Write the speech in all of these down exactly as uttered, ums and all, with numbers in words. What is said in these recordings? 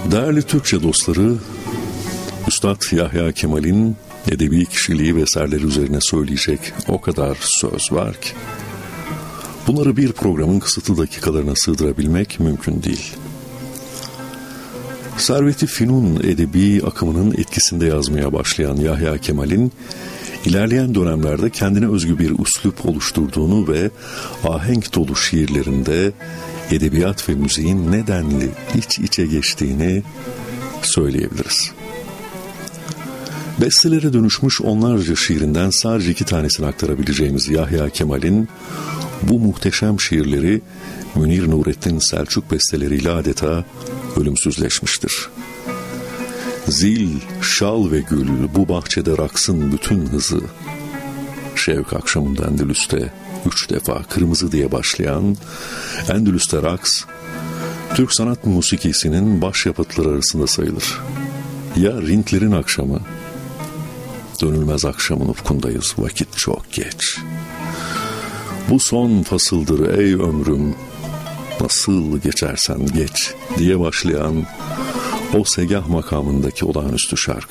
Değerli Türkçe dostları, Üstad Yahya Kemal'in edebi kişiliği ve eserleri üzerine söyleyecek o kadar söz var ki, bunları bir programın kısıtlı dakikalarına sığdırabilmek mümkün değil. Servet-i Fünun edebi akımının etkisinde yazmaya başlayan Yahya Kemal'in, ilerleyen dönemlerde kendine özgü bir üslup oluşturduğunu ve ahenk dolu şiirlerinde edebiyat ve müziğin nedenli iç içe geçtiğini söyleyebiliriz. Bestelere dönüşmüş onlarca şiirinden sadece iki tanesini aktarabileceğimiz Yahya Kemal'in bu muhteşem şiirleri Münir Nurettin Selçuk besteleriyle adeta ölümsüzleşmiştir. Zil, şal ve gül bu bahçede raksın bütün hızı. Şevk akşamında Endülüs'te üç defa kırmızı diye başlayan Endülüs'te raks, Türk sanat musikisinin başyapıtları arasında sayılır. Ya Rintlerin akşamı, dönülmez akşamın ufkundayız, vakit çok geç. Bu son fasıldır ey ömrüm, nasıl geçersen geç diye başlayan o segah makamındaki olağanüstü şarkı.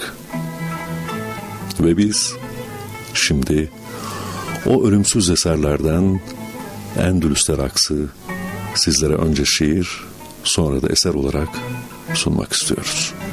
Ve biz şimdi o ölümsüz eserlerden Endülüs'te raksı sizlere önce şiir, sonra da eser olarak sunmak istiyoruz.